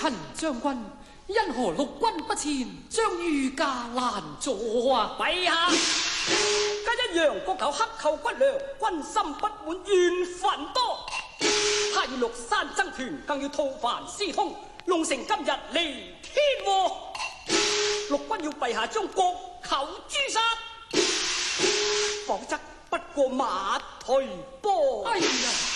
陳將軍，因何陸軍不前，將御駕攔阻啊？ 陛下，今日楊國球克扣骨糧，軍心不滿，怨憤多。他與陸山爭權，更要吐蕃私通，弄成今日離天禍。陸軍要陛下將國球誅殺，否則不過馬退波。 哎呀！